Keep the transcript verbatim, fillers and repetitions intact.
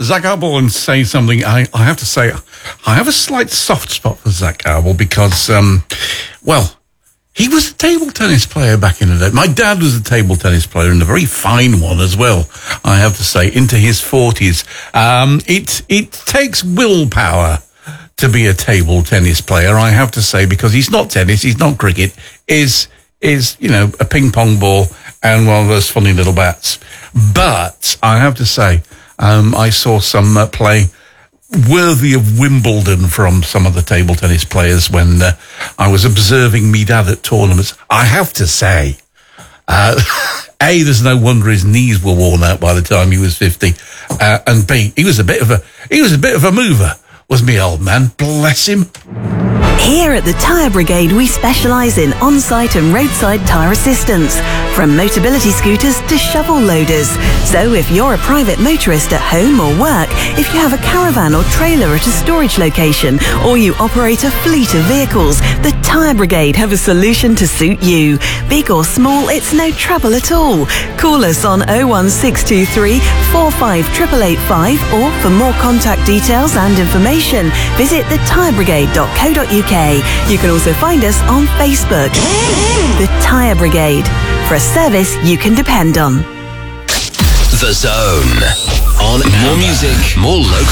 Zach Arbel and say something. I, I have to say, I have a slight soft spot for Zach Arbel because, um, well, he was a table tennis player back in the day. My dad was a table tennis player and a very fine one as well, I have to say, into his forties. Um, it, it takes willpower to be a table tennis player, I have to say, because he's not tennis, he's not cricket, is, is, you know, a ping pong ball and one of those funny little bats. But I have to say, um, I saw some uh, play worthy of Wimbledon from some of the table tennis players when uh, I was observing me dad at tournaments. I have to say, uh, A, there's no wonder his knees were worn out by the time he was fifty, uh, and B, he was a bit of a he was a bit of a mover, was me old man, bless him. Here at the Tyre Brigade, we specialise in on-site and roadside tyre assistance, from Motability scooters to shovel loaders. So if you're a private motorist at home or work, if you have a caravan or trailer at a storage location, or you operate a fleet of vehicles, the Tyre Brigade have a solution to suit you. Big or small, it's no trouble at all. Call us on oh one six two three, four five eight eight eight five, or for more contact details and information, visit the tyre brigade dot co dot uk. You can also find us on Facebook. The Tyre Brigade, for a service you can depend on. The Zone. On more music, more local